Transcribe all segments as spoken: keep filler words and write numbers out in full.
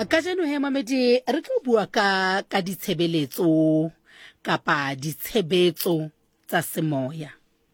Ka jeno he Mamedi re tlo bua ka ka ditshebeletso kapa ditshebetso tsa semoya.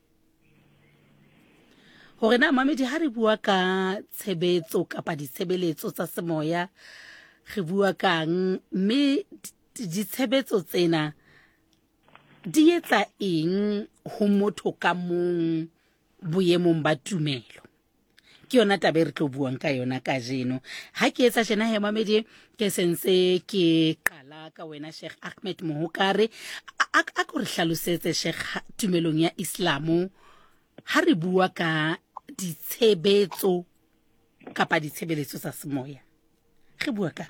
Hore na Mamedi ha re bua ka tshebetso kapa ditshebeletso tsa semoya re bua kang mme ditshebetso tsena di etsa eng ho motho ka mong boemong ba tumelo. Ke yona taba re tlo buang ka yona ka jeno. Ha ke etsa jena he Mamedi ke sense ke qala ka wena Sheikh Ahmed Mohokare a ko re hlalosetse Sheikh tumelong ya Islamo ha re bua ka ditshebetso kapa ditshebeletso tsa semoya re bua ka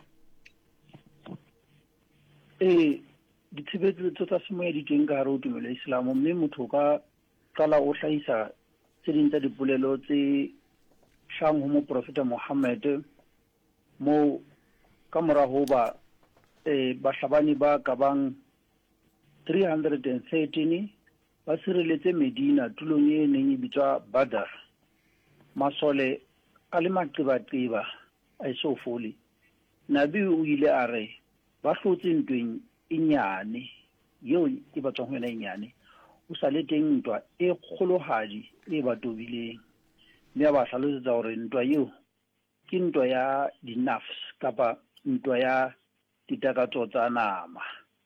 eh ditshebetso tsa semoya di teng ka hare ho tumelo ya Islamo mme motho ka qala o hlahisa tse ding tsa dipolelo tse shang ho mo Profeta Muhammad mo ka mora ho ba eh bahlabani ba ka bang three hundred thirteen ba sireletse Medina tulong e neng e bitswa Badr. Masole a le maqeba-qeba a eso fole. Nabi o ile a re ba hlotse ntweng e nyane yo e ba tswang hona e nyane o sa le teng ntwa e kgolohadi e ba tobileng mme ba hlalosetsa hore ntwa eo ke ntwa ya di-nafs kapa ntwa ya ditakatso tsa nama.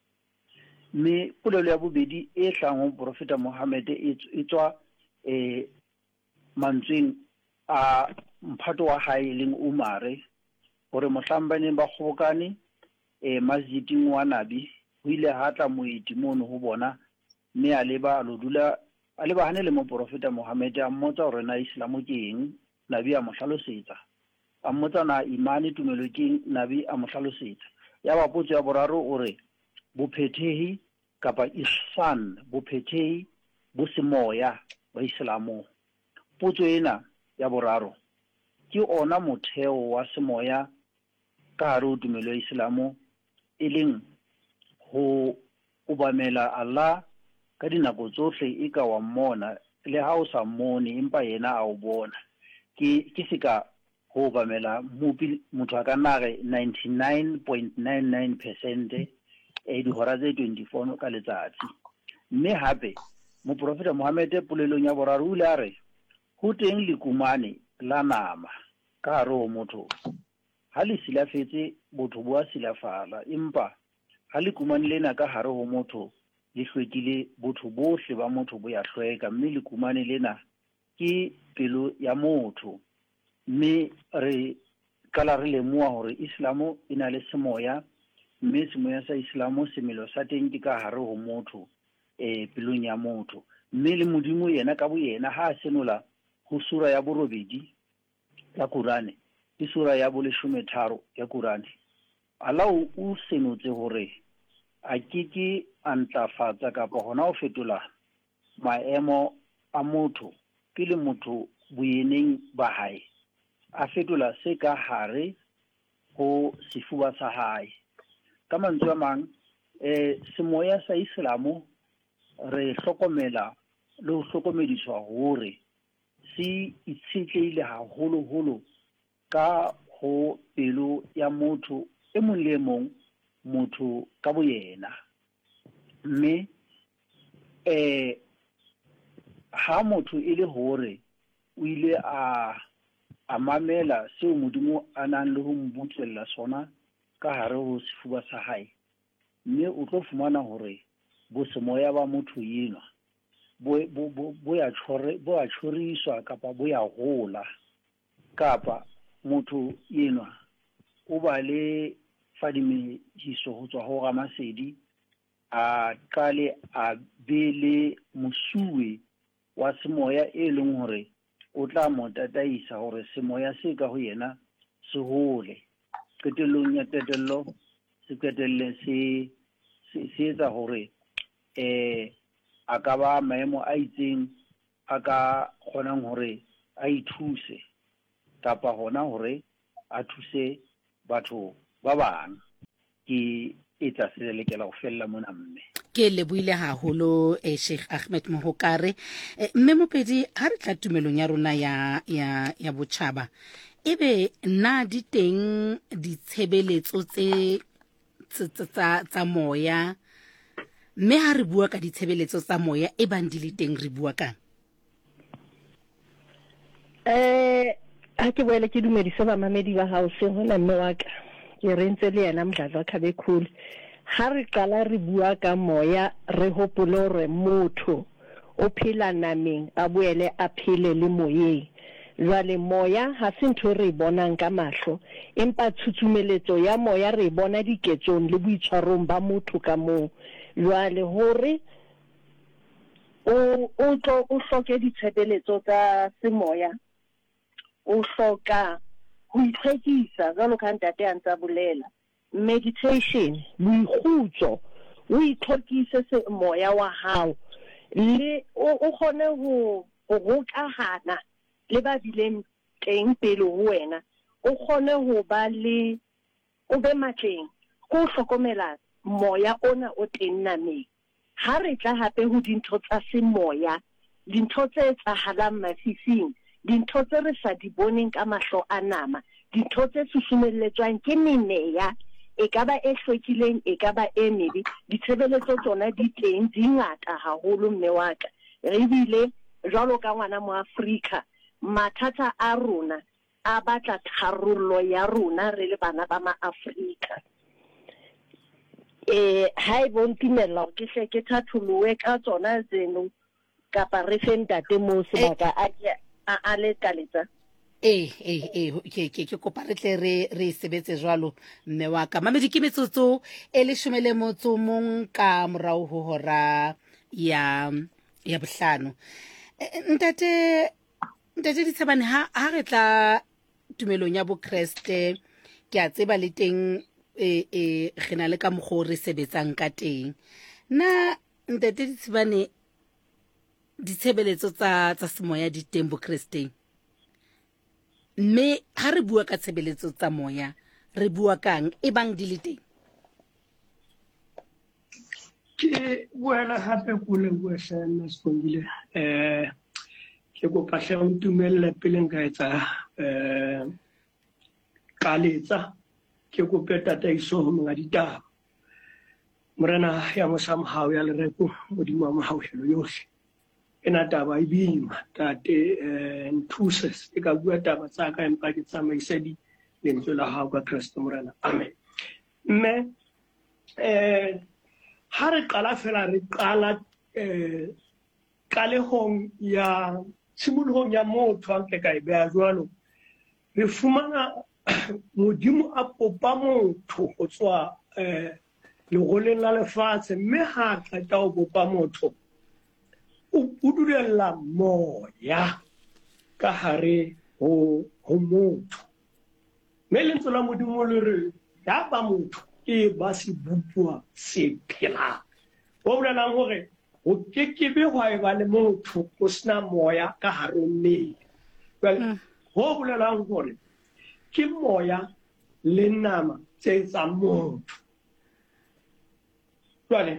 Mme polelo ya bobedi e hlang ho Profeta Muhammad e tswa eh mantsweng a mphato wa hae leng Umare hore mohlambane ba kgobokane eh masjiding wa Nabi ho ile ha tla moeti mono ho bona mme a leba lo dula a leba hane le mo Profeta Muhammad a mmotsa hore na Islam ke eng. Nabi a mo hlalosetsa a mmotsa na imani tumelo ke eng. Nabi a mo hlalosetsa ya ba potso ya boraro ore bophethehi kapa ihsan bophethehi bo semoya ba Islamo. Potso ena ya boraro ke ona motheo wa semoya ka hare ho tumelo ya Islamo e leng ho obamela Allah ka dinako tsohle e ka wa mmona le ha o sa mmone empa yena a o bona. Ke ke seka ho obamela motho a ka nare ninety-nine point nine nine percent e di hora tse twenty-four ka letsatsi. Mme hape mo Profeta Muhammad polelong ya boraro o ile a re ho teng lekumane la nama ka hare ho motho ha le silafetse botho bo a silafala empa ha lekumane lena ka hare ho motho le hlwekile botho bohle ba motho bo ya hlweka mme lekumane lena ke pelo ya motho. Mme re kala re lemoa hore Islamo ina le semoya mme semoya sa Islamo semelo sa teng ke ka hare ho motho eh pelong ya motho mme le modimo yena ka bo yena ha senola ho sura ya borobedi ya Qur'ane ke sura ya boleshome tharo ya Qur'ane. Allah o senotse hore a keke a ntlafatsa kapa hona ho fetola maemo a motho pele motho boyeneng ba hae a fetola se ka hare ho sefuba sa hae. Ka mantswe a mang eh semoya sa Islamo re hlokomela le ho hlokomediswa hore si itshetlehile haholo holo ka ho pelo ya motho e mong le mong motho ka boyena. Mme eh ha motho ile hore o ile a a mamela seo modimo a nang le ho mbutsella sona ka hare ho sefuba sa hae mme o tlo fumana hore bo semoya ba motho yena bo bo bo ya tshore bo a tshoriswa kapa bo ya hola kapa motho yena o ba le fadimehiso ho tswa ho Ramasedi a qale a bele mosuwe wa semoya e leng hore o tla mo tataisa hore semoya se ka ho yena se hole. Qetellong ya qetello se qetelle se se etsa hore eh a ka ba maemo a itseng a ka kgonang hore a ithuse kapa hona hore a thuse batho ba bang. Ke etsa se lekela ho fella mona mme ke le buile haholo eh, Sheikh Ahmed Mohokare eh, mme Mopedi ha re tla tumelong ya rona ya ya ya botjhaba ebe nna di teng ditshebeletso tse tsa tsa moya mme ha re bua ka ditshebeletso tsa moya e bang di le teng re bua kang? eh ha ke boele ke dumedisa ba mamedi ba hao se hona mme wa ka ke rentse le yena Mdladla Khabekhulu. Ha re qala re bua ka moya re hopole re motho o phela nameng a boele a phele le moyeng. Jwale moya ha se ntho re bonang ka mahlo empa tshutshumeletso ya moya re bona diketsong le boitshwarong ba motho ka moo. Jwale hore o o tlo o hloke ditshebeletso tsa semoya o hloka ho itlhekisa jwalo ka ntate a ntsa bolela meditation boikgutso o itlhokise se moya wa hao le o kgone ho hokahana le ba dileng teng pele ho wena o kgone ho ba le o be matleng go hlokomela moya ona o teng nameng. Ha re tla hape ho dintho tsa semoya dintho tse tsahalang mafifing dintho tse re sa di boneng ka mahlo a nama dintho tse susumelletswang ke meneya e kaba e hlwekileng e kaba e mebe ditshebeletso tsona di teng di ngata haholo mme wa ka re bile jwalo ka ngwana mo Afrika mathata a rona a batla tharollo ya rona re le bana ba ma Afrika. eh ha e bontimela ke se ke thatholowe ka tsona zeno kapa re fentate mo sebaka a a le taletsa. Eh eh eh ke ke ke kopa re tle re re sebetse jwalo mme wa ka mamedi ke metsotso e le shumele motso mong ka morao ho hora ya ya bohlano. Ntate ntate di tsebane ha ha re tla tumelong ya bo Kriste ke a tseba le teng e e gena le ka mogho re sebetsang ka teng na ntate di tsebane ditshebeletso tsa tsa semoya di teng bo Kristeng mme ha re bua ka tshebeletso tsa moya re bua kang e bang di le teng? Ke buela hape go le bua sana Sibongile eh ke go patla o ntumelle pele nka etsa eh kaletsa ke go peta taiso ho mga ditaba morena ya mosamhao ya lereko modimo wa mahauhelo yohle ena taba e bima tate eh nthuses e ka bua taba tsa ka empa ke tsamaisedi lentswe la hao ka Kristo morena amen. Mme eh ha re qala fela re qala eh kalehong ya simolong ya motho a ke ka e bea jwalo re fumana modimo a popa motho go tswa eh legoleng la lefatshe mme ha qeta o popa motho o budulella moya ka hare ho ho motho mme lentswe la modimo le re ya ba motho e ba se bupua se phela o bolelang hore o kekebe hwa e ba le motho o sna moya ka hare ho mmele well ho bolelang hore ke moya le nama tse tsa motho jwale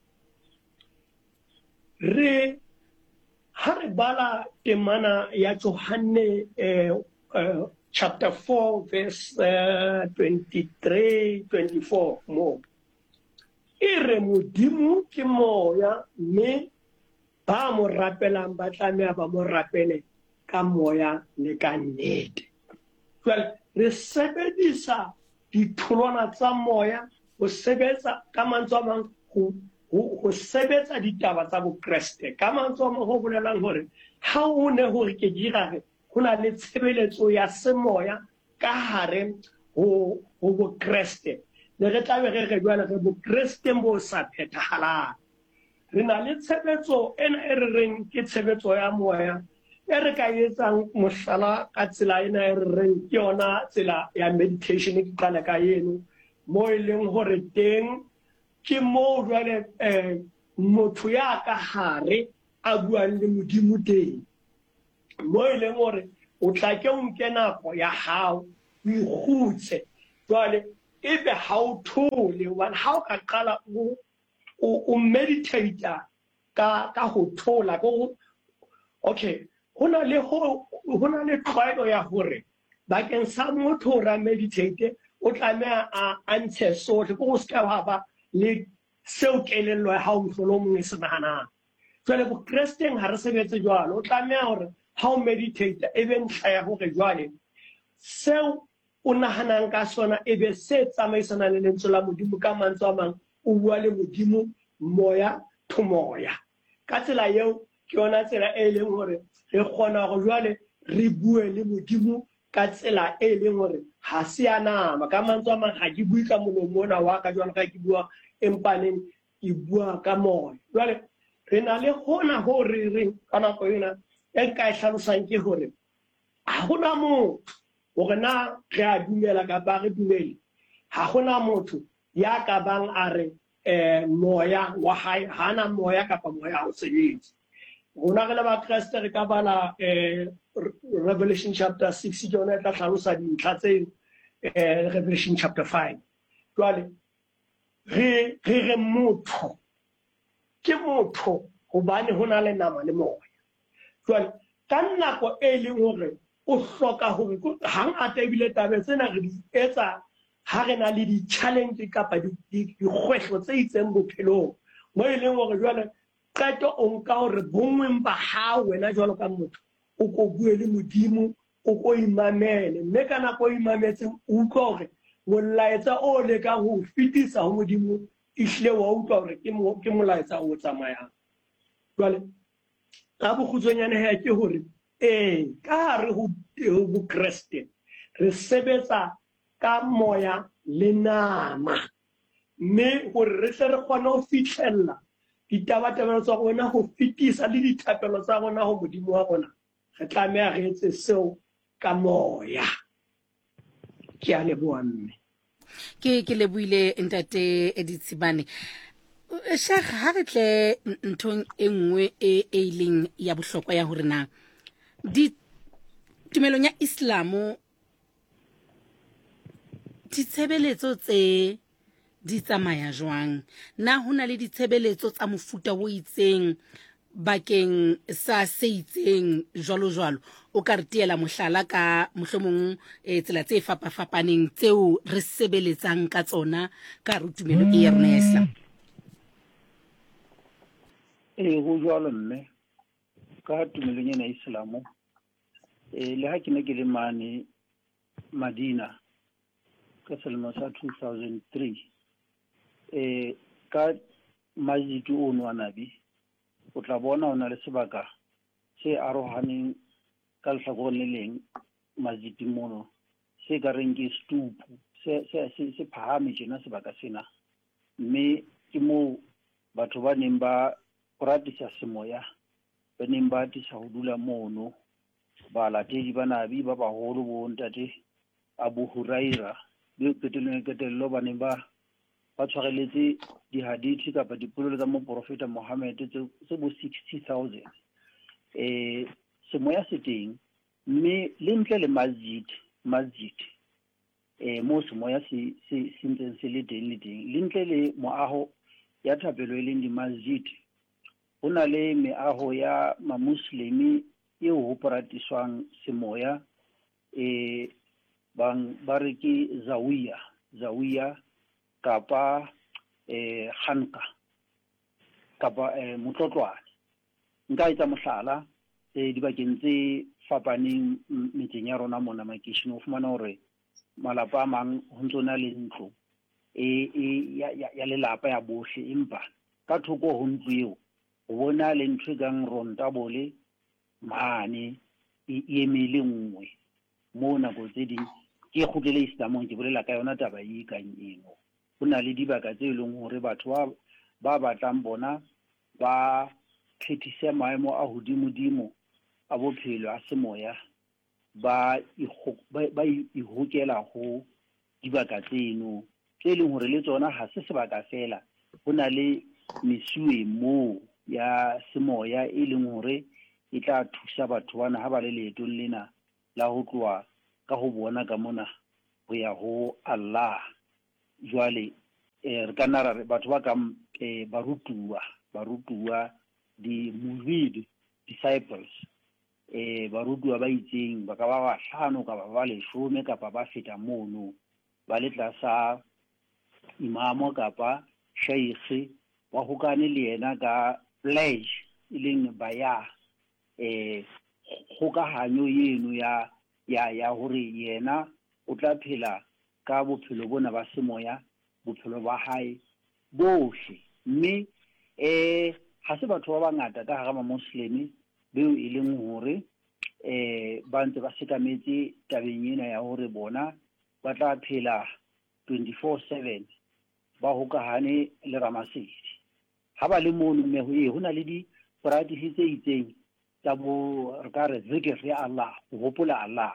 re ha re bala temana ya Johane eh, uh, chapter four verse uh, twenty-three twenty-four mo ire modimo ke moya mme ba mo rapelang ba tlameha ba mo rapele ka moya le ka nnete. Well, re sebedisa ditholwana tsa moya ho sebetsa ka mantswe a mang ho sebetsa ditaba tsa bo Kriste ka mantswe a mang ho bolelang hore ha o ne hore ke dira re hona le tshebeletso ya semoya ka hare ho ho bo Kriste le re tla be re re jwale re bo Kriste mo sa phethahalang re na le tshebetso ena e re reng ke tshebetso ya moya e re ka etsang mohlala ka tsela ena e re reng ke yona tsela ya meditation ke qala ka yeno mo e leng hore teng ke mo jwale eh motho ya ka hare a buang le modimo teng mo e leng hore o tla ke o nke nako ya hao o ikgutse jwale ebe ha o thole one ha o ka qala o o meditate ka ka ho thola go okay hona le ho hona le tlwaelo ya hore bakeng sa motho ra meditate o tlameha a antshe sohle go ska ba le seo kelello ya hao mohlolomong e se nahanang jwale bo Kristeng ha re sebetse jwalo o tlameha hore ha o meditate e be ntlha ya hore jwale seo o nahanang ka sona e be se tsamaisana le lentswe la Modimo ka mantswe a mang o bua le Modimo moya to moya ka tsela eo ke yona tsela e leng hore re kgona go jwale re bue le Modimo ka tsela e leng hore ha se ya nama ka mantswe a mang ga ke bue ka molomo ona wa ka jwale ga ke bua empaneng ke bua ka moya jwale re na le hona ho re reng ka nako yona e ka e hlalosang ke hore ha gona motho hore na re a dumela ka ba re dumele ha gona motho ya ka bang a re eh moya wa hae hana moya kapa moya o sebetse rona re le ba Kriste re ka bala eh Revelation chapter six jona tla hlalosa dintlha tse eh Revelation chapter five jwale re re re motho ke motho hobane hona le nama le moya jwale ka nako e leng hore o hloka hore hang a tebile tabe tsena re di etsa ha re na le di challenge kapa di dikgwehlo tse itseng bophelong mo e leng hore jwale qeto o nka hore bongweng ba ha wena jwalo ka motho o ko bue le Modimo o ko imamele mme ka nako o imametse o utlwa hore molaetsa o le ka ho fitisa ho Modimo ihle wa utlwa hore ke mo ke molaetsa o tsamayang jwale ka bokgutsonyane he ke hore eh ka re ho bo Kriste re sebetsa ka moya le nama mme hore re tle re kgone ho fitlhella ditabatabelo tsa rona ho fitisa le dithapelo tsa rona ho Modimo wa rona re tlameha re etse seo ka moya ke a leboha mme ke ke leboile ntate Edithibane Sheikh ha re tle nthong e nngwe e e leng ya bohlokwa ya hore na di tumelong ya Islamo ditshebeletso tse di tsamaya jwang na hona le ditshebeletso tsa mofuta o itseng bakeng sa se itseng jwalo jwalo o ka re tiela mohlala ka mohlomong e tsela tse fapafapaneng tseo re sebeletsang ka tsona ka re tumelo e ya rona ya Islam e go jwalo mme ka tumelong ya Islamo e le ha ke ne ke le mane Madina ka selemo sa two thousand three eh ka masjid o no Nabi o tla bona ona le sebaka se arohaneng ka lehlakoreng le leng masjiding mono se ka reng ke stupu se se se phahame tjena sebaka sena mme ke mo batho ba neng ba practice semoya ba neng ba tisa ho dula mono ba latedi ba Nabi ba baholo bo ntate Abu Huraira le keteleng ketello ba neng ba ba tshwareletse di hadithi kapa dipolelo tsa mo profeta Muhammad tse bo sixty thousand eh semoya se teng mme le ntle le masjid masjid eh mo semoya se se sentse se le teng le teng le ntle le moaho ya thapelo e leng di masjid hona le meaho ya ma muslimi eo ho pratiswang semoya eh bang bariki zawiya zawiya kapa eh khanka kapa eh motlotlwane nka etsa mohlala eh dibakeng tse fapaneng metseng ya rona mona makishini o fumana hore malapa a mang ho ntsona le ntlo e ya ya lelapa ya bohle empa ka thoko ho ntlo eo o bona le ntho kang ronta bole mane e emele nngwe mo nako tse ding ke khutlele Islamong ke bolela ka yona taba e kang eno hona le dibaka tse leng hore batho ba ba batlang bona ba phethise maemo a hodimo dimo a bophelo a semoya ba ba ihokela ho dibaka tseno tse leng hore le tsona ha se sebaka fela hona le mesuwe mo ya semoya e leng hore e tla thusa batho bana ha ba le leetong lena la ho tloa ka ho bona ka mona ho ya ho Allah jwale eh re kana ra batho ba ka ba rutuwa ba rutuwa di murid disciples eh barutuwa ba itseng ba ka ba ba hlano ka ba ba leshome kapa ba feta mono ba le tlasa imamo kapa sheikh wa hokane le yena ka pledge ileng baya eh kgokahanyo yeno ya ya ya hore yena o tla phela ka bophelo bona ba semoya bophelo ba hae bohle mme eh ha se batho ba bangata ka hara ma muslimi beo e leng hore eh ba ntse ba sekametse tabeng ena ya hore bona ba tla phela twenty-four seven ba hokahane le Ramasedi ha ba le mono mme ho hona le di practice tse itseng tsa bo re ka re zikr ya Allah ho hopola Allah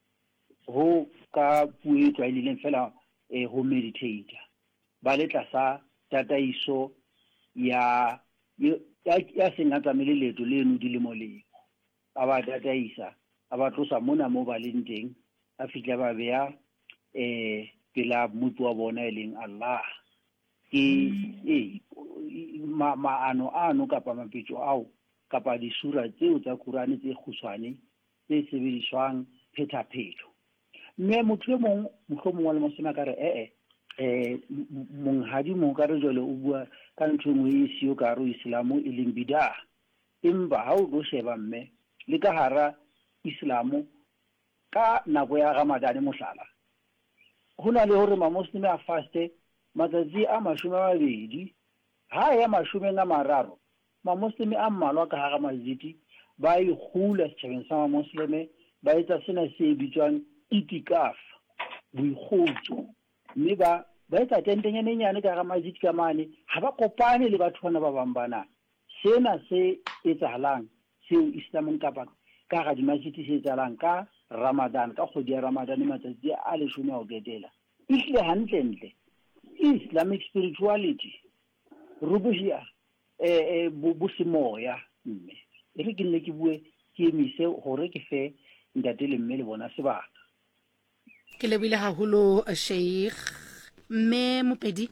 ho ka puo e tlwaeleng fela eh ho meditate ba le tlasa tataiso ya ya sengata meleleto leno di le molemo a ba dataisa a ba tlosa mona mo ba leng teng a fitla ba beya eh pela motho wa bona e leng Allah ke eh ma maano ano kapa mapitso ao kapa di sura tseo tsa Qur'ane tse kgutshwane tse sebediswang phethaphetho mme motho e mong mohlomong wa le mosema ka re eh eh monghadi mo ka re jole o bua ka ntho ngwe e sio ka ro Islamo e leng bid'a empa ha o go sheba mme le ka hara Islamo ka nako ya Ramadan mohlala hona le hore ma muslimi a faste matsatsi a mashome a mabedi ha ya mashome a mararo ma muslimi a mmalwa ka hara maziti ba e hula setjhabeng sa ma muslimi ba etsa sena se bitswang itikaf boikgutso mme ba ba etsa tentenyane nyane ka hara maziti ka mane ha ba kopane le batho bana ba bang bana sena se etsahalang seo Islamong kapa ka ga dimaziti se etsahalang ka Ramadan ka kgwedi ya Ramadan matsatsi a leshome a ho ketela ihle hantle ntle Islamic spirituality rubushia eh bo semoya mme re ke nne ke bue ke emise hore ke fe ntate le mme le bona sebaka ke lebile haholo Sheikh mme Mopedi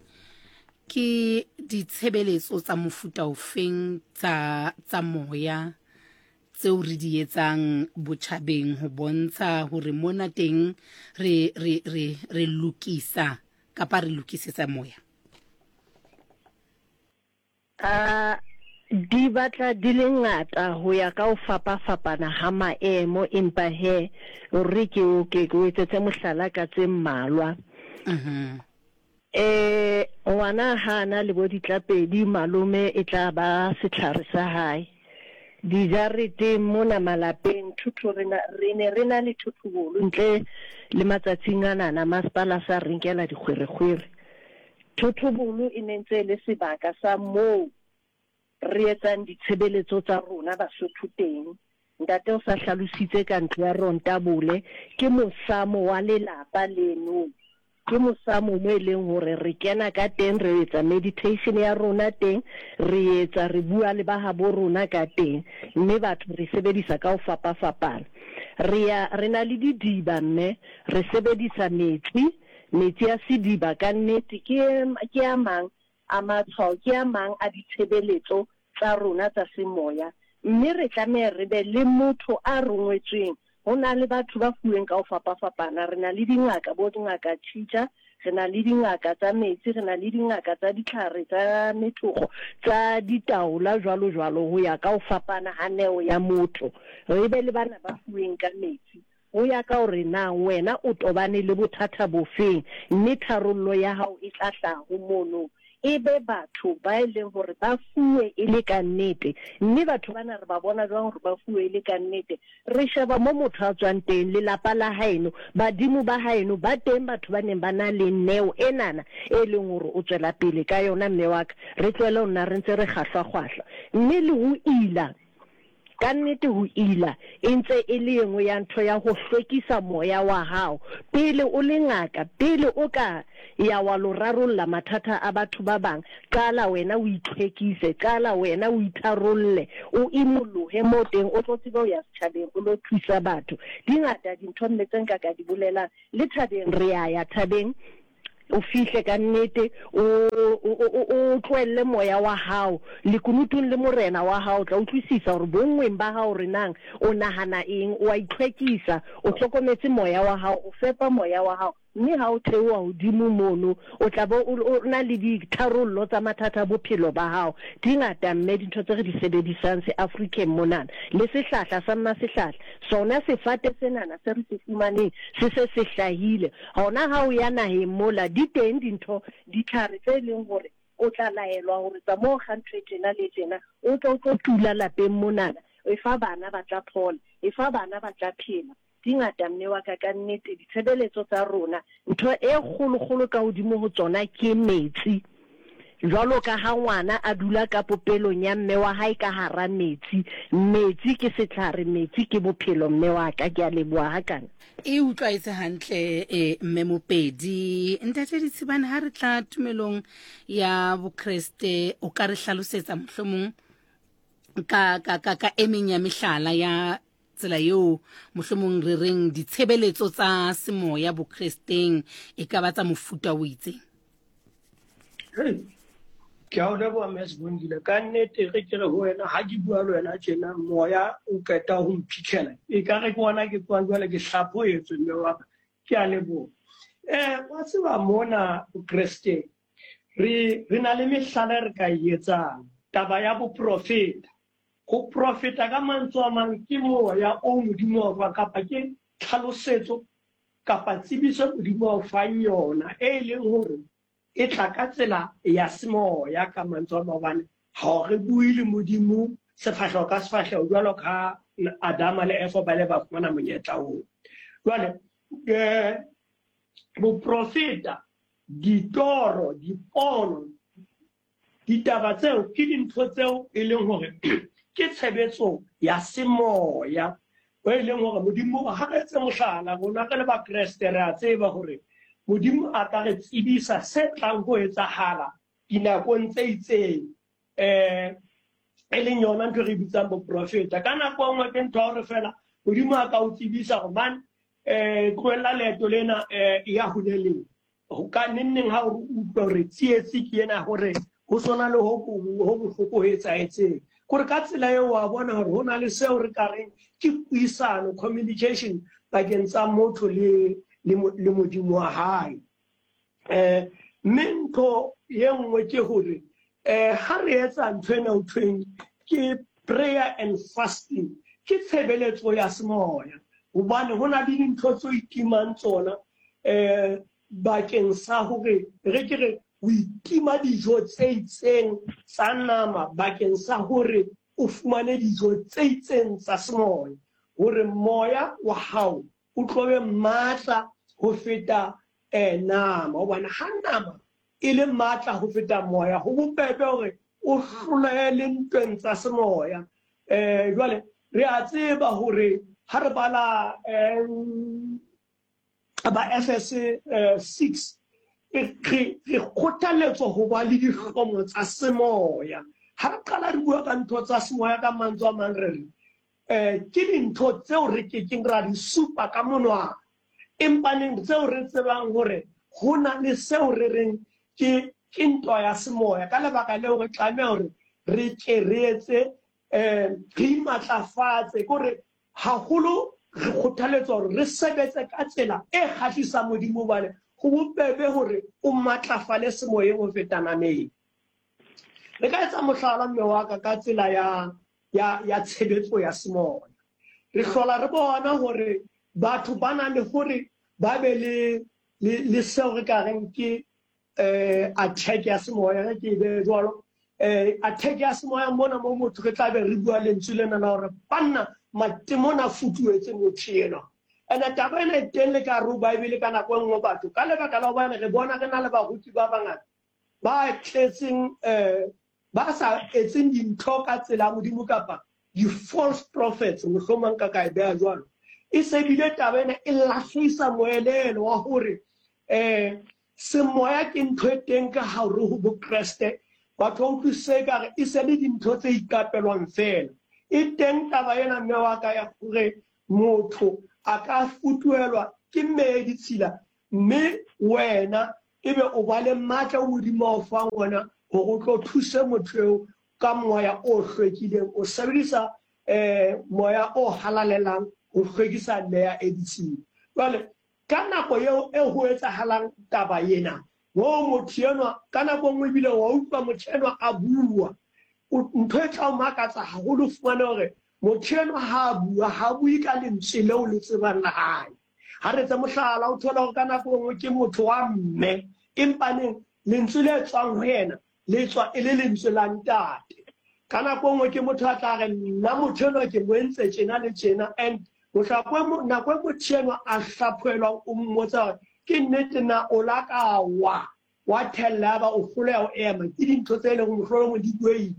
ke ditshebeletso tsa mofuta ofeng tsa tsa moya tseo re di etsang botjhabeng ho bontsha hore mona teng re re re re lokisa kapa re lokisetsa moya a di batla di le ngata ho ya ka o fapa fapana ha maemo empa he re ke o ke go etsetse mohlala ka tse mmalwa mhm eh wana hana le bo ditlapedi malome e tla ba setlhare sa hae di jarete mona malapeng thutho rena rene rena le thuthubolo ntle le matsatsing ana na masipala sa rinkela dikgwerekgwere thuthubolo e nentse le sebaka sa mo re etsang ditshebeletso tsa rona Basotho teng ntate o sa hlalositse ka ntlo ya rontabole ke mosamo wa lelapa leno ke mosamo mo eleng hore re kena ka teng re etsa meditation ya rona teng re etsa re bua le ba habo rona ka teng mme batho re sebedisa ka o fapa fapana re ya re na le didiba mme re sebedisa metsi metsi a sediba ka nnete ke ke a mang a matshwao ke a mang a ditshebeletso tsa rona tsa semoya mme re tlameha re be le motho a rongwetsweng hona le batho ba fuweng ka o fapa fapana re na le dingaka bo dingaka teacher re na le dingaka tsa metsi re na le dingaka tsa ditlhare tsa methogo tsa ditaola jwalo jwalo ho ya ka o fapana ha neo ya motho re be le bana ba fuweng ka metsi ho ya ka hore na wena o tobane le bothata bofeng mme tharollo ya hao e tla tla ho mono ebe batho ba ileng hore ba fuwe e le ka nnete mme batho bana re ba bona jwang hore ba fuwe e le ka nnete re sheba mo motho a tswang teng le lapa la haeno badimo ba haeno ba teng batho ba neng ba na le neo enana e leng hore o tswela pele ka yona mme wa ka re tlwele o nna re ntse re kgahlwa kgwahla mme le ho ila ka nnete ho ila e ntse e le engwe ya ntho ya ho hlwekisa moya wa hao pele o le ngaka pele o ka ya wa lo rarolla mathata a batho ba bang qala wena o itlhwekise qala wena o itharolle o imolohe mo teng o tlo tseba o ya setjhabeng o lo thusa batho dingata dintho mme tse nka ka di bolela le thabeng re ya ya thabeng o fihle ka nnete o o tloelle moya wa hao le kunutung le morena wa hao tla utlwisisa hore bongweng ba hao re nang o nahana eng o a itlhwekisa o hlokometse moya wa hao o fepa moya wa hao mme ha o theoha hodimo mono o tla bo o na le ditharollo tsa mathata a bophelo ba hao di ngata mme dintho tse re di sebedisang se African monana le sehlahla sa mma sehlahla sona sefate senana se re se fumaneng se se se hlahile hona ha o ya naheng mola di teng dintho ditlhare tse leng hore o tla laelwa hore tsa mo country tjena le tjena o tlo tlo tula lapeng monana e fa bana ba tla phola e fa bana ba tla phela dingata mme wa ka ka nnete ditshebeletso tsa rona ntho e kgolo kgolo ka hodimo ho tsona ke metsi jwalo ka ha ngwana a dula ka popelong ya mme wa hae ka hara metsi metsi ke setlhare metsi ke bophelo mme wa ka ke a leboha hakana e utlwaetse hantle e mme Mopedi ntate Ditshibane ha re tla tumelong ya bokreste o ka re hlalosetsa mohlomong ka ka ka ka emeng ya mehlala ya tsela eo mohlomong re reng ditshebeletso tsa semoya bokresteng e ka ba tsa mofuta o itseng ke a o leboha Ms Bongile ka nnete re ke re ho wena ha ke bua le wena tjena moya o qeta ho mphitlhela e ka re ke bona ke tswang jwale ke hlaphoetswe mme wa ke a leboha eh wa tseba mona bokresteng re re na le mehlala re ka etsang taba ya boprofeta go profeta ka mantswe a mang ke moya o modimo wa kapa ke tlhalosetso kapa tsebiso modimo wa fa yona e leng hore e tla ka tsela ya semoya ka mantswe a mabane ha re bue le modimo sefahleho ka sefahleho jwalo ka Adama le Eva ba le ba fumana monyetla oo jwale eh boprofeta ditoro dipono ditaba tseo ke dintho tseo e leng hore ke tshebetso ya semoya o e leng hore modimo ha re etse mohlala rona re le ba kreste re a tseba hore modimo a ka re tsebisa se tlang ho etsahala dinakong tse itseng eh e leng yona ntho re bitsang boprofeta ka nako nngwe ke ntho hore fela modimo a ka o tsebisa hore man eh tloela leeto lena eh ya ho leleng ho ka nenneng ha o utlwa re tsietsi ke ena hore ho sona le ho ho bohloko ho etsaetseng gore ka tsela eo wa bona hore hona le seo re ka reng ke puisano communication bakeng tsa motho le le modimo wa hae eh mento ye nngwe ke hore eh ha re etsa ntwena uthweng ke prayer and fasting ke tshebeletso ya semoya hobane hona le dintho tse itimang tsona eh bakeng sa hore re ke re o itima dijo tse itseng tsa nama bakeng sa hore o fumane dijo tse itseng tsa semoya hore moya wa hao o tlobe matla ho feta eh nama hobane ha nama e le matla ho feta moya ho bobebe hore o hlolele ntweng tsa semoya eh jwale re a tseba hore ha re bala em ba F S six re re kgothaletswa ho ba le dihlomo tsa semoya ha re qala re bua ka ntho tsa semoya ka mantswe a mang re re eh ke dintho tseo re ke keng ra di supa ka monwana empaneng tseo re tsebang hore hona le seo re reng ke ke ntwa ya semoya ka lebaka leo re tlameha hore re ke re etse eh re matlafatse gore haholo re kgothaletswa hore re sebetse ka tsela e kgahlisa modimo bane go bobebe hore o matlafale semoyeng ho fetana nei re ka etsa mohlala mme wa ka ka tsela ya ya ya tshebetso ya semoya re hlola re bona hore batho ba na le hore ba be le le seo re ka reng ke eh attack ya semoya ke be jwalo eh attack ya semoya mona mo motho re tla be re bua lentswe lena la hore banna matemona futuetse motho ena ena taba ena teng le ka ru Bible ka nako engwe batho ka lebaka la hobane re bona re na le baruti ba bangata ba tletseng eh ba sa etseng dintho ka tsela modimo kapa di false prophets mohlomong ka ka e beha jwalo e se bile taba ena e lahlisa moelelo wa hore eh semoya ke ntho e teng ka hare ho bokreste batho ba utlwisise ka re e se le dintho tse ikapelwang fela e teng taba ena mme wa ka ya hore motho a ka futuelwa ke mmedi tshila mme wena ebe o ba le matla o modimo o fang ona hore o tlo thuse motho eo ka moya o hlwekileng o sebedisa eh moya o halalelang ho hlwekisa leya e ditshila jwale ka nako eo e ho etsahalang taba ena mo motho enwa ka nako nngwe bile wa utlwa motho enwa a bua ntho e tla o makatsa haholo fumane hore motho enwa ha bua ha bue ka lentswe leo le tsebang la hae ha re tse mohlala o thola hore ka nako nngwe ke motho wa mme empa neng lentswe le tswang ho yena le tswa e le lentswe la ntate ka nako nngwe ke motho a tla re nna motho enwa ke mo entse tjena le tjena and mohlakwe nako e motho enwa a hlaphelwa o mmotsa hore ke nnete na o la ka wa wa thella ba o hloleha o ema ke dintho tse leng mohlolo mo di bueile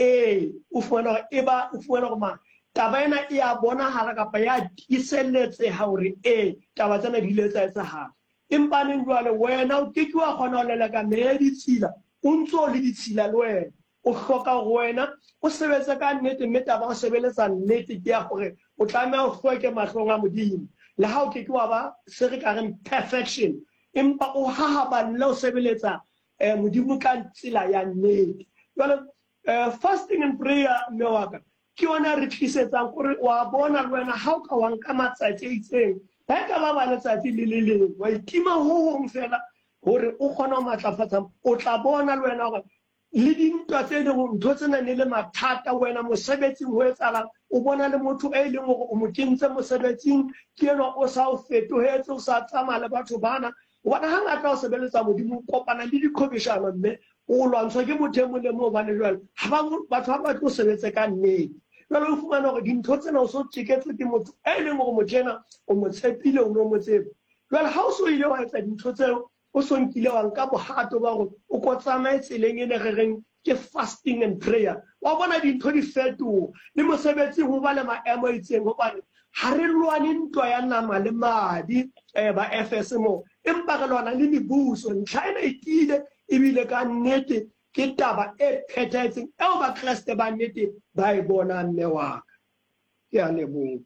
eh o fumana hore e ba o fumana hore ma taba ena e a bonahala kapa ya tiseletse ha hore eh taba tsena di ile tsa etsahala empa neng jwale wena o ke ke wa kgona ho lela ka me ditshila o ntso le ditshila le wena o hloka hore wena o sebetse ka nnete mme taba o sebeletsa nnete ke ya hore o tlameha o hloke mahlong a modimo le ha o ke ke wa ba se re ka reng perfection empa o hahabane le o sebeletsa eh modimo ka tsela ya nnete jwale fasting and prayer mme wa ka ke yona re tlisetsang gore wa bona le wena ha o ka wa nka matsatsi a itseng ha ka ba ba letsatsi le le leng wa itima ho hong fela hore o kgona ho matlafatsa o tla bona le wena hore le dintwa tse ding ntho tsena ne le mathata wena mosebetsing ho etsalang o bona le motho e leng hore o mo kentse mosebetsing ke yena o sa o fetohetse o sa tsamaya le batho bana bona hangata o sebeletsa modimo o kopana le dikhobishano mme o lwantshwa ke motho e mong le mong hobane jwale ha ba batho ba batlo sebetse ka nnete jwale o fumana hore dintho tsena o so tjeketswe ke motho e leng hore motho ena o mo tshepile o no mo tsebe jwale ha o so ile wa etsa dintho tseo o so nkile wa nka bohato ba gore o ko tsamaye tseleng ene re reng ke fasting and prayer wa bona dintho di fetoha le mosebetsi ho ba le maemo a itseng hobane ha re lwane ntwa ya nama le madi eh ba F S mo empa re lwana le dibuso ntlha ena e tile ebile ka nnete ke taba e phethetseng eo ba Kriste ba nnete ba e bona mme wa ke a leboha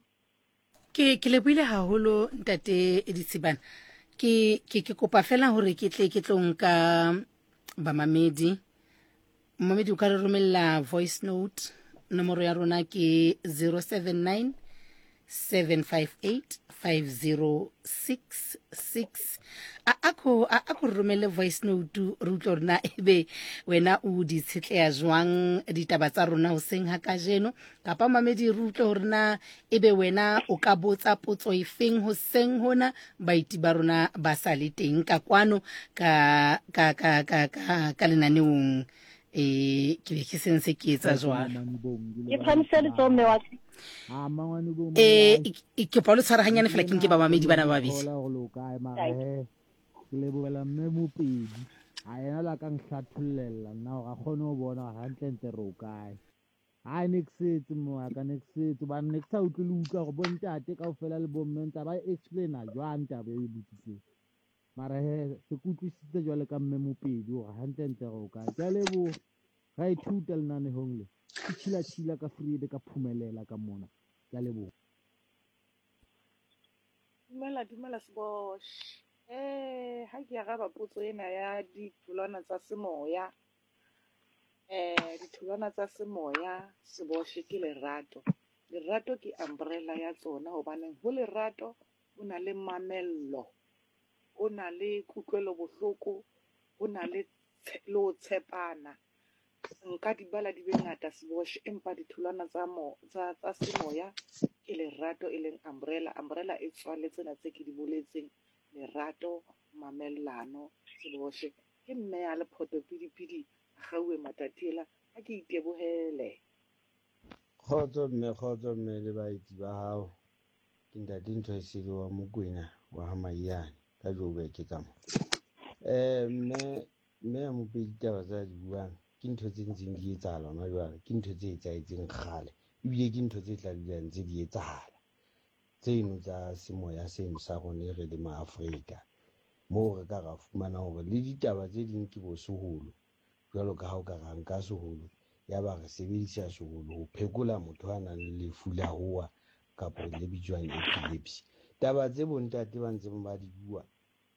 ke ke lebohile haholo ntate Editsibana ke ke ke kopa fela hore ke tle ke tlonka ba mamedi mamedi o ka re romella voice note nomoro ya rona ke zero seven nine seven five eight five zero six six a ako a ako romele voice note re utlo rena ebe wena o di tshetleya jwang ditaba tsa rona ho seng ha ka jeno kapa mamedi re utlo rena ebe wena o ka botsa potso efeng ho seng hona baiti ba rona ba sa le teng ka kwano ka ka ka ka ka lenaneong eh ke be ke sense ke etsa jwalo ke phamsele tsome wa a mangwane bo eh ke pa lo tshwara hanyane fela ke nke ba mamedi bana ba babedi go loka ma he ke le boela mme mo pedi a yena la ka nhlathulela nna ga khone ho bona hantle nte ro kae ha nexetse mo ka nexetse ba nexa o tlo utlwa go bontate ka ofela le bommenta ba explain a jwang tabe e butsitse mara he se kutlwisitse jwale ka mme mo pedi go hantle nte ro kae ka lebo ga ithuta le nane hongle ke tshila tshila ka freede ka phumelela ka mona ka lebo dumela dumela sebosh eh ha ke ga ba potso ena ya ditholwana tsa semoya eh ditholwana tsa semoya sebosh ke lerato lerato ke umbrella ya tsona hobane ho lerato o na le mamello o na le kutlwelo bohloko o na le lo tshepana nka di bala di be ngata sebosh empa ditholwana tsa mo tsa tsa semoya ke lerato e leng umbrella umbrella e tswale tsena tse ke di boletseng lerato mamellano sebosh ke mme ya le photopidipidi gaue matatela ha ke itebohele khotso mme khotso mme le baiti ba hao ke ntate ntho e sele wa Mokwena wa Hamayane ka Joburg ke ka mo eh mme mme ya mo pedi taba tsa di buang ke ntho tse ntseng di etsahala hona jwale ke ntho tse etsahetseng kgale ebile ke ntho tse tla dulang tse di etsahala tseno tsa semoya seno sa rona re le maAfrika moo re ka ra fumana hore le ditaba tse ding ke bo seholo jwalo ka ha o ka ra nka seholo ya ba re sebedisa seholo ho phekola motho a nang le lefu la hoa kapa le bitswang epilepsy taba tse bontate ba ntse ba di bua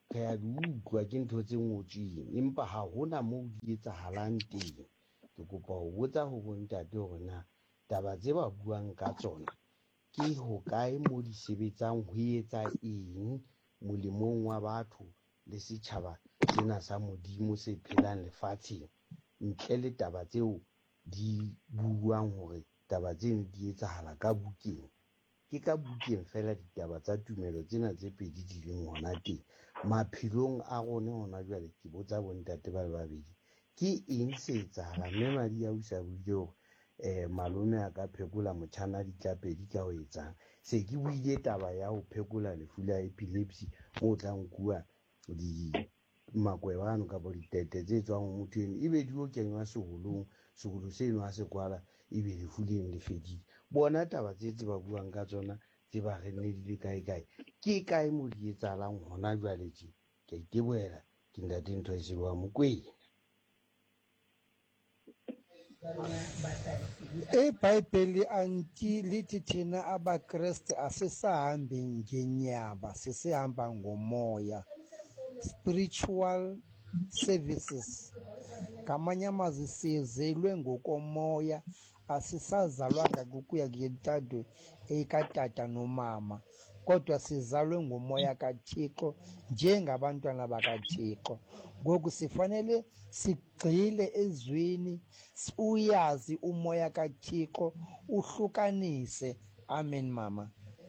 re a di utlwa ke ntho tse ngotsweng empa ha hona moo di etsahalang teng. Ke kopa ho botsa ho bontate hore na taba tse ba buang ka tsona ke ho kae mo di sebetsang, ho etsa eng molemong wa batho le setjhaba sena sa Modimo se phelang lefatsheng, ntle le taba tseo di buang hore taba tseno di etsahala ka bukeng. Ke ka bukeng fela ditaba tsa tumelo tsena tse pedi di leng hona teng maphelong a rona hona jwale. Ke botsa bontate ba le babedi, ke eng se etsahalang? Mme madi a usa buile hore um malome a ka phekola motjhana ditlapedi ka ho etsang. Se ke buile taba ya ho phekola lefu la epilepsy mo tla nkuwa di makwebano kapa ditete tse tswang ho motho eno, ebe di o kenywa seholong, seholo seno a se kwala ebe lefu leno le fedile. Bona taba tse tse ba buang ka tsona tse ba re nne di le kae kae, ke kae mo di etsahalang hona jwale tje? Ke a itebohela, ke ntate Nthoise wa Mokwena. eBhayibheli anti lithi thina abaKristu asisahambi ngenyaba, sisihamba ngomoya, spiritual services. Ngamanye amazwi sizelwe ngokomoya, asisazalwanga kukuya ngentando ekatata nomama, kodwa sizalwe ngomoya kaThixo njengabantwana bakaThixo. Ngoku sifanele sigxile ezweni, uyazi umoya kaThixo, uhlukanise. Amen mama.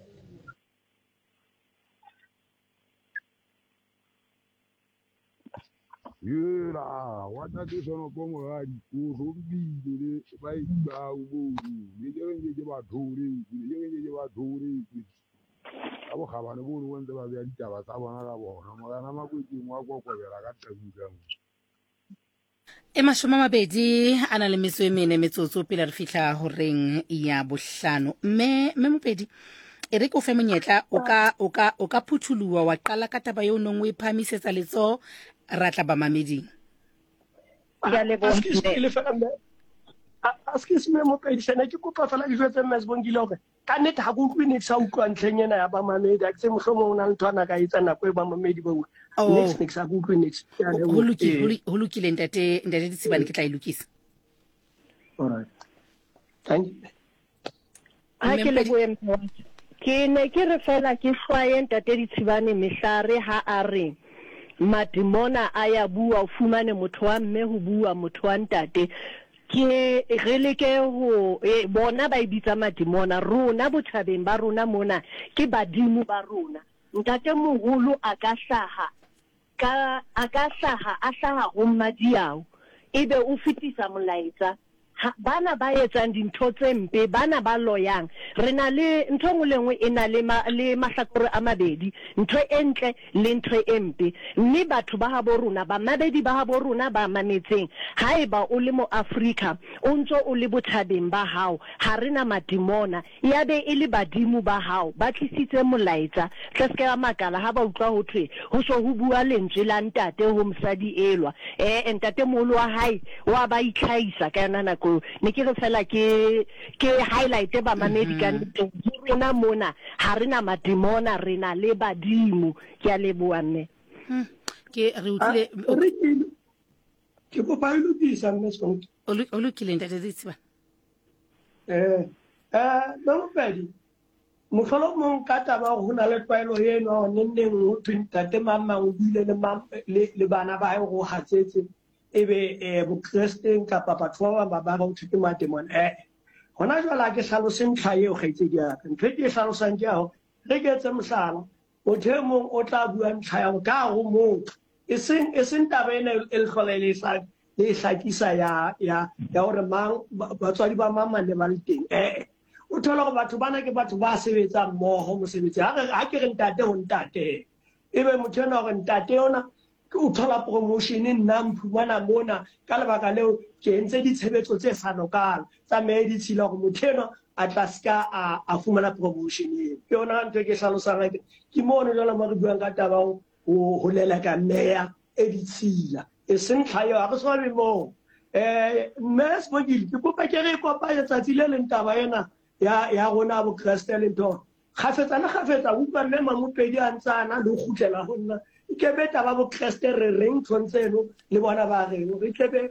Yela wa tate sono po moradi o rombile le ba iba o bo le je je ba thore le je je ba thore a bo khabane bo no wentse ba ya ditaba tsa bona ka bona mogana makwetseng wa kokobela ka tabuka. e mashome a mabedi a na le metso e mene metsotso pele re fihla ho reng ya bohlano. mme mme Mopedi e re ko fe monyetla o ka o ka o ka phuthuluwa wa qala ka taba yo nngwe phamisetsa letso ra tla ba mameding. Excuse me Mopedi, sena ke kopa fela ke jwetse Ms Bongile hore ka nnete ha go utlwe ne sa utlwa ntlheng ena ya ba mamedi, a ke se mohlomong o na le ntho ana ka etsa nako e ba mamedi ba utlwa. Next next ha go utlwe next. Ho lokile ho lokile ntate ntate Ditsibane ke tla ilukisa. Alright. Thank you. Ha ke le boemo ke ne ke re fela ke hlwaye ntate Ditsibane mehlare ha a re madimona a ya bua o fumane motho wa mme ho bua motho wa ntate. Ke re leke ho bona ba ibitsa madimona, rona bothabeng ba rona mona ke badimo ba rona. Ntate moholo a ka hlaha ka a ka hlaha a hlaha ho mmadiao ebe o fetisa molaetsa. Bana ba etsang dintho tse mpe, bana ba loyang, re na le ntho ngwe le ngwe e na le le mahlakore a mabedi, ntho e ntle le ntho e mpe. Mme batho ba habo rona ba mabedi ba habo rona ba mametseng, haeba o le mo Afrika o ntso o le bothabeng ba hao, ha rena madimona, ya be e le badimo ba hao ba tlisitse molaetsa. Tla se ka makala ha ba utlwa ho thwe ho so ho bua lentswe la ntate ho mosadi elwa. Eh ntate moholo wa hae wa ba itlhaisa ka yona nako. Ne ke re fela ke ke highlight ba mamedi ka nteng rena mona ha rena madimona, rena le badimo. Ke a leboha mme. Ke re utlile ke bo ba ilukisa mme so o lokile ntate Ditsibane. eh eh no Mopedi mohlolo mong ka taba ho na le tlwaelo eno nenneng ho ntate mama o bile le le bana ba ho hatsetse ebe eh bokristeng kapa batho ba ba ba ba ho thwe madimon. Eh hona jwala ke hlaloseng ntlha eo kgaitse di ya ntho e hlalosang ke ho re ke tse mohlala o themong o tla bua ntlha ya ka ho motho e seng e seng taba ena e le hlolele sa le hlakisa ya ya ya hore mang batswadi ba mama ne ba le teng. Eh o thola go batho bana ke batho ba sebetsa mmoho mosebetsi ha ke re ntate ho ntate ebe motho ena hore ntate yona o thola promotion nna mphumana mona ka lebaka leo ke entse ditshebetso tse sa lokang tsa me di tshila go motho ena a tla ska a fumana promotion e ke yona ntho ke hlalosang ke mona jwale mo re buang ka taba ho lela ka meya e di tshila e seng tlhayo a re so le mo eh Ms Bongile ke kopa ke re kopa ya tsatsi le leng taba ena ya ya rona bo Kristele ntho khafetsa le khafetsa utlwa mme Mopedi a ntsana le go khutlela ho nna ke be taba bo kreste re reng tshontseno le bona ba reng re ke be